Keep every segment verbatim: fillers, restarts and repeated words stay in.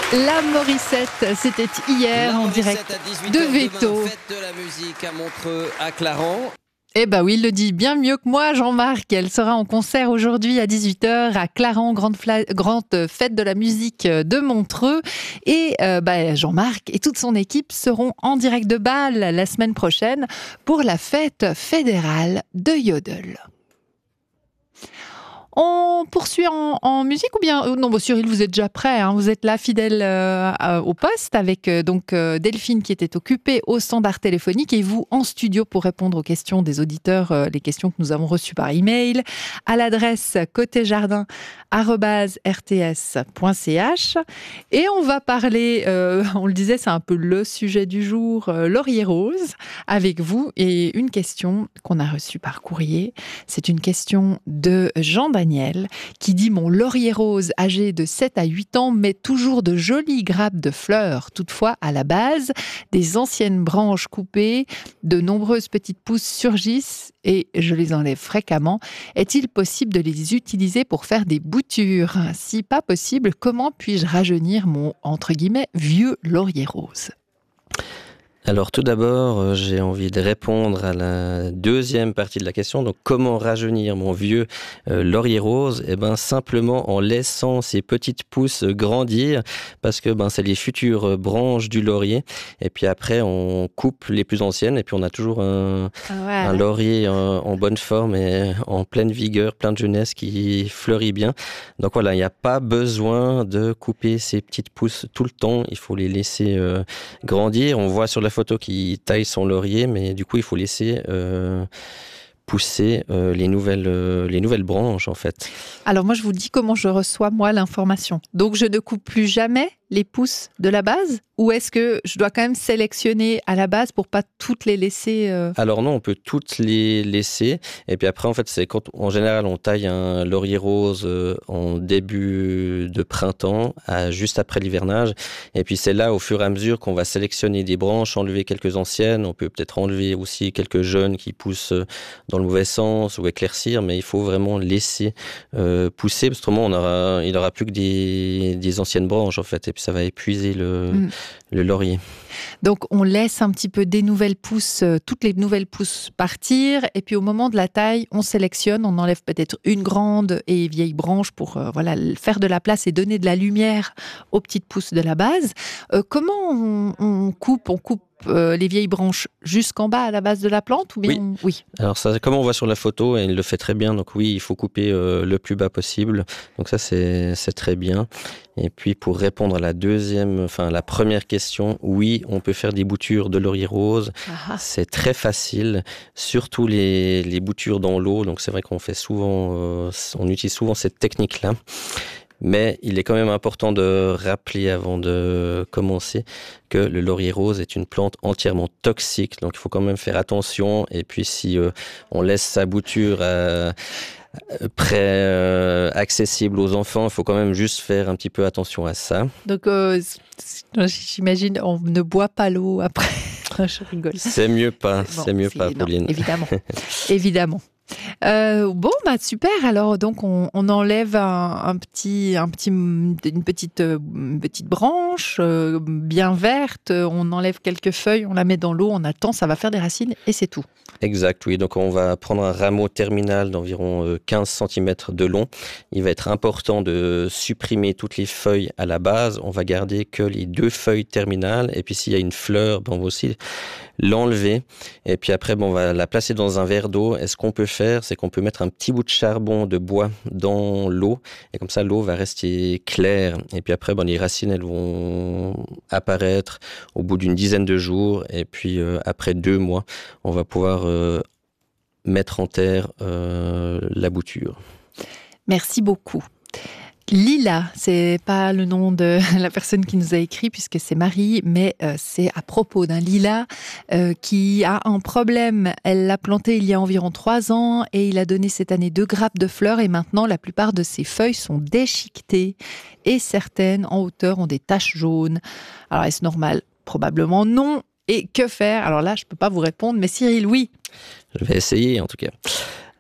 La Morissette, c'était hier La en Morissette direct à dix-huit de heures Veto. demain, fête de la musique à Montreux, à Clarens. Eh ben oui, il le dit bien mieux que moi, Jean-Marc. Elle sera en concert aujourd'hui à dix-huit heures à Clarens, grande, fla- grande fête de la musique de Montreux. Et euh, bah, Jean-Marc et toute son équipe seront en direct de Bâle la semaine prochaine pour la fête fédérale de Yodel. On poursuit en, en musique ou bien euh, non, bon, Cyril, vous êtes déjà prêt, hein, vous êtes là fidèle euh, euh, au poste avec euh, donc euh, Delphine qui était occupée au standard téléphonique et vous en studio pour répondre aux questions des auditeurs, euh, les questions que nous avons reçues par email à l'adresse côté jardin arobase r t s point c h. Et on va parler, euh, on le disait, c'est un peu le sujet du jour, euh, laurier rose avec vous et une question qu'on a reçue par courrier. C'est une question de Jean Daniel qui dit « Mon laurier rose âgé de sept à huit ans met toujours de jolies grappes de fleurs. Toutefois, à la base, des anciennes branches coupées, de nombreuses petites pousses surgissent et je les enlève fréquemment. Est-il possible de les utiliser pour faire des boutures? Si pas possible, comment puis-je rajeunir mon, entre guillemets, vieux laurier rose ?» Alors tout d'abord, euh, j'ai envie de répondre à la deuxième partie de la question. Donc comment rajeunir mon vieux euh, laurier rose? Eh ben simplement en laissant ces petites pousses grandir, parce que ben c'est les futures branches du laurier. Et puis après, on coupe les plus anciennes, et puis on a toujours un, ouais. un laurier en, en bonne forme et en pleine vigueur, plein de jeunesse qui fleurit bien. Donc voilà, il n'y a pas besoin de couper ces petites pousses tout le temps. Il faut les laisser euh, grandir. On voit sur la photo qui taille son laurier, mais du coup il faut laisser euh, pousser euh, les nouvelles euh, les nouvelles branches en fait. Alors moi je vous dis comment je reçois moi l'information. Donc je ne coupe plus jamais les pousses de la base, ou est-ce que je dois quand même sélectionner à la base pour pas toutes les laisser euh... Alors non, on peut toutes les laisser, et puis après en fait c'est quand en général on taille un laurier rose euh, en début de printemps, à, juste après l'hivernage, et puis c'est là au fur et à mesure qu'on va sélectionner des branches, enlever quelques anciennes, on peut peut-être enlever aussi quelques jeunes qui poussent dans le mauvais sens ou éclaircir, mais il faut vraiment laisser euh, pousser, parce qu'autrement on aura, il aura plus que des, des anciennes branches en fait, et puis ça va épuiser le, mmh. le laurier. Donc on laisse un petit peu des nouvelles pousses, euh, toutes les nouvelles pousses partir, et puis au moment de la taille, on sélectionne, on enlève peut-être une grande et vieille branche pour euh, voilà, faire de la place et donner de la lumière aux petites pousses de la base. Euh, comment on, on coupe On coupe Euh, les vieilles branches jusqu'en bas à la base de la plante ou bien oui. On... oui. Alors ça, comme on voit sur la photo, et il le fait très bien. Donc oui, il faut couper euh, le plus bas possible. Donc ça, c'est c'est très bien. Et puis pour répondre à la deuxième, enfin la première question, oui, on peut faire des boutures de laurier rose. Ah. C'est très facile, surtout les les boutures dans l'eau. Donc c'est vrai qu'on fait souvent, euh, on utilise souvent cette technique-là. Mais il est quand même important de rappeler avant de commencer que le laurier rose est une plante entièrement toxique. Donc il faut quand même faire attention. Et puis si euh, on laisse sa bouture euh, près, euh, accessible aux enfants, il faut quand même juste faire un petit peu attention à ça. Donc euh, j'imagine on ne boit pas l'eau après. Je rigole. C'est mieux pas, bon, c'est mieux c'est, pas, Pauline. Non, évidemment, évidemment. Euh, bon, bah super. Alors donc on, on enlève un, un petit, un petit, une petite, une petite branche euh, bien verte. On enlève quelques feuilles, on la met dans l'eau, on attend, ça va faire des racines et c'est tout. Exact, oui. Donc on va prendre un rameau terminal d'environ quinze centimètres de long. Il va être important de supprimer toutes les feuilles à la base. On va garder que les deux feuilles terminales. Et puis s'il y a une fleur, ben, on va aussi l'enlever. Et puis après, bon, on va la placer dans un verre d'eau. Et ce qu'on peut faire, c'est qu'on peut mettre un petit bout de charbon de bois dans l'eau. Et comme ça, l'eau va rester claire. Et puis après, bon, les racines, elles vont apparaître au bout d'une dizaine de jours. Et puis euh, après deux mois, on va pouvoir euh, mettre en terre euh, la bouture. Merci beaucoup. Lila, c'est pas le nom de la personne qui nous a écrit puisque c'est Marie, mais euh, c'est à propos d'un lilas euh, qui a un problème. Elle l'a planté il y a environ trois ans et il a donné cette année deux grappes de fleurs et maintenant la plupart de ses feuilles sont déchiquetées et certaines en hauteur ont des taches jaunes. Alors est-ce normal? Probablement non. Et que faire? Alors là, je peux pas vous répondre, mais Cyril, oui. Je vais essayer en tout cas.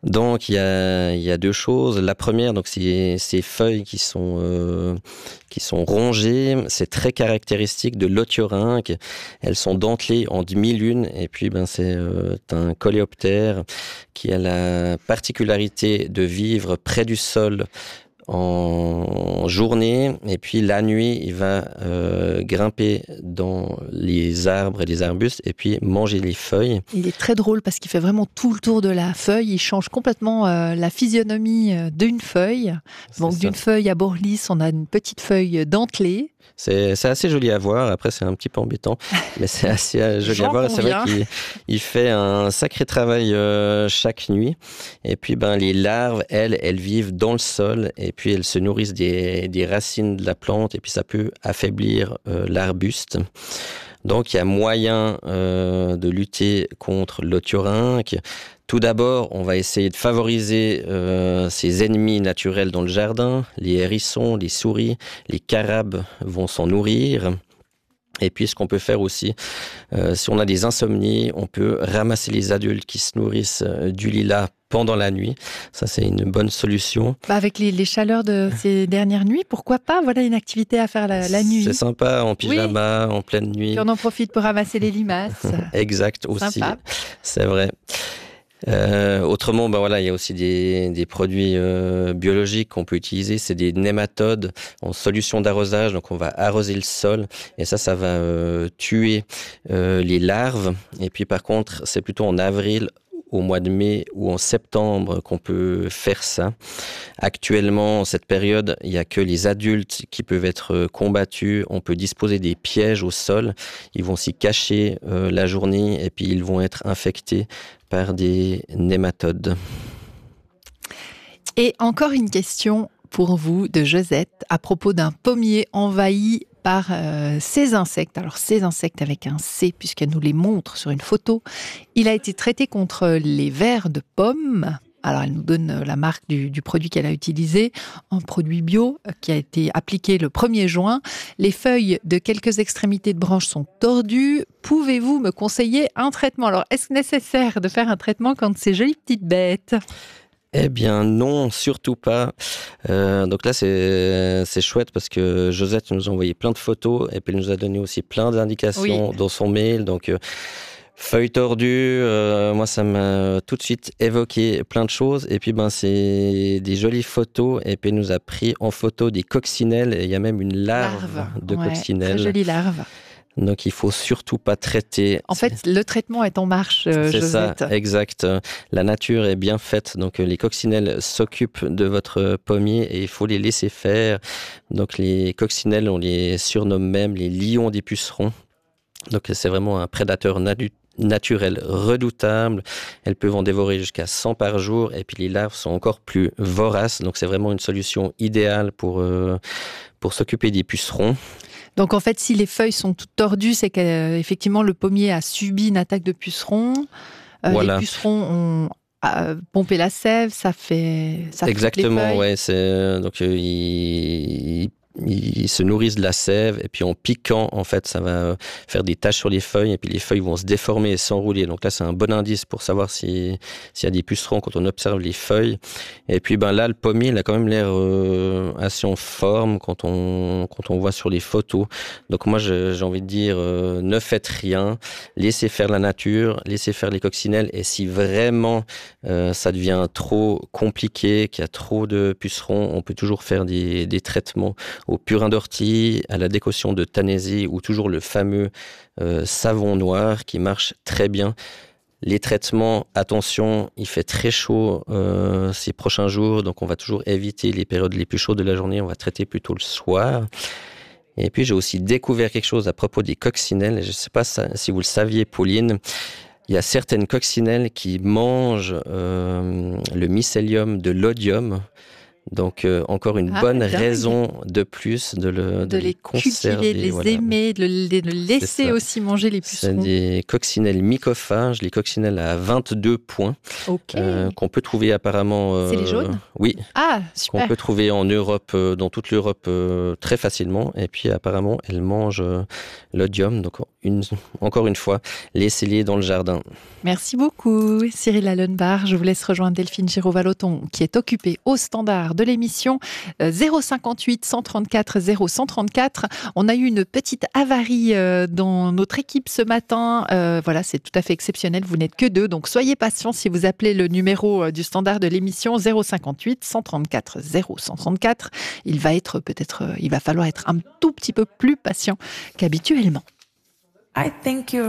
Donc, il y a, il y a deux choses. La première, donc, c'est ces feuilles qui sont, euh, qui sont rongées. C'est très caractéristique de l'otiorynque. Elles sont dentelées en demi-lune. Et puis, ben, c'est euh, un coléoptère qui a la particularité de vivre près du sol en journée, et puis la nuit, il va euh, grimper dans les arbres et les arbustes et puis manger les feuilles. Il est très drôle parce qu'il fait vraiment tout le tour de la feuille. Il change complètement euh, la physionomie euh, d'une feuille. Donc d'une feuille à bord lisse, on a une petite feuille dentelée. C'est, c'est assez joli à voir. Après, c'est un petit peu embêtant, mais c'est assez joli à voir. C'est vrai qu'il il fait un sacré travail euh, chaque nuit. Et puis, ben, les larves, elles, elles vivent dans le sol et puis elles se nourrissent des, des racines de la plante et puis ça peut affaiblir euh, l'arbuste. Donc, il y a moyen euh, de lutter contre l'otiorynque. Tout d'abord, on va essayer de favoriser euh, ses ennemis naturels dans le jardin. Les hérissons, les souris, les carabes vont s'en nourrir. Et puis, ce qu'on peut faire aussi, euh, si on a des insomnies, on peut ramasser les adultes qui se nourrissent euh, du lilas pendant la nuit. Ça, c'est une bonne solution. Bah avec les, les chaleurs de ces dernières nuits, pourquoi pas? Voilà une activité à faire la, la nuit. C'est sympa, en pyjama, oui. En pleine nuit. Puis on en profite pour ramasser les limaces. Exact, aussi. Sympa. C'est vrai. Euh, autrement, ben voilà, il y a aussi des, des produits euh, biologiques qu'on peut utiliser. C'est des nématodes en solution d'arrosage. Donc, on va arroser le sol et ça, ça va euh, tuer euh, les larves. Et puis, par contre, c'est plutôt en avril, au mois de mai ou en septembre qu'on peut faire ça. Actuellement, en cette période, il n'y a que les adultes qui peuvent être combattus. On peut disposer des pièges au sol. Ils vont s'y cacher euh, la journée et puis ils vont être infectés par des nématodes. Et encore une question pour vous de Josette à propos d'un pommier envahi par euh, ces insectes. Alors ces insectes avec un C puisqu'elle nous les montre sur une photo. Il a été traité contre les vers de pommes. Alors elle nous donne la marque du, du produit qu'elle a utilisé, un produit bio qui a été appliqué le premier juin. Les feuilles de quelques extrémités de branches sont tordues. Pouvez-vous me conseiller un traitement? Alors est-ce nécessaire de faire un traitement quand ces jolies petites bêtes? Eh bien non, surtout pas. Euh, donc là, c'est, c'est chouette parce que Josette nous a envoyé plein de photos et puis elle nous a donné aussi plein d'indications oui. dans son mail. Donc, euh, feuilles tordues, euh, moi, ça m'a tout de suite évoqué plein de choses. Et puis, ben, c'est des jolies photos. Et puis, elle nous a pris en photo des coccinelles. Et il y a même une larve, larve. de ouais, coccinelle. Très jolie larve. Donc, il faut surtout pas traiter. En fait, le traitement est en marche, euh, C'est Josette. ça, exact. La nature est bien faite. Donc, les coccinelles s'occupent de votre pommier et il faut les laisser faire. Donc, les coccinelles, on les surnomme même les lions des pucerons. Donc, c'est vraiment un prédateur natu- naturel redoutable. Elles peuvent en dévorer jusqu'à cent par jour. Et puis, les larves sont encore plus voraces. Donc, c'est vraiment une solution idéale pour, euh, pour s'occuper des pucerons. Donc en fait, si les feuilles sont toutes tordues, c'est qu'effectivement le pommier a subi une attaque de pucerons. Euh, voilà. Les pucerons ont euh, pompé la sève, ça fait ça exactement. Les feuilles. Ouais, c'est donc euh, ils, ils se nourrissent de la sève et puis en piquant, en fait, ça va faire des taches sur les feuilles et puis les feuilles vont se déformer et s'enrouler. Donc là, c'est un bon indice pour savoir si s'il y a des pucerons quand on observe les feuilles. Et puis ben là, le pommier, il a quand même l'air euh, assez en forme quand on quand on voit sur les photos. Donc moi, je, j'ai envie de dire, euh, ne faites rien, laissez faire la nature, laissez faire les coccinelles. Et si vraiment euh, ça devient trop compliqué, qu'il y a trop de pucerons, on peut toujours faire des des traitements au purin d'ortie, à la décoction de Tanésie ou toujours le fameux euh, savon noir qui marche très bien. Les traitements, attention, il fait très chaud euh, ces prochains jours, donc on va toujours éviter les périodes les plus chaudes de la journée, on va traiter plutôt le soir. Et puis j'ai aussi découvert quelque chose à propos des coccinelles, je ne sais pas si vous le saviez, Pauline. Il y a certaines coccinelles qui mangent euh, le mycélium de l'odium. Donc, euh, encore une ah, bonne dingue. raison de plus de, le, de, de les, les conserver. Cultiver, de les voilà. aimer, de, le, de laisser aussi manger les pucerons. C'est des coccinelles mycophages, les coccinelles à vingt-deux points, okay. euh, qu'on peut trouver apparemment... Euh, C'est les jaunes ? Oui. Ah, super. Qu'on peut trouver en Europe, euh, dans toute l'Europe, euh, très facilement. Et puis, apparemment, elles mangent euh, l'odium. Donc, une, encore une fois, laissez-les dans le jardin. Merci beaucoup, Cyril Allenbach. Je vous laisse rejoindre Delphine Giraud-Vallotton, qui est occupée au standard de l'émission zéro cinquante-huit cent trente-quatre zéro cent trente-quatre. On a eu une petite avarie dans notre équipe ce matin. Euh, voilà, c'est tout à fait exceptionnel. Vous n'êtes que deux, donc soyez patients si vous appelez le numéro du standard de l'émission zéro cinquante-huit cent trente-quatre zéro cent trente-quatre. Il va être peut-être, il va falloir être un tout petit peu plus patient qu'habituellement. I think you're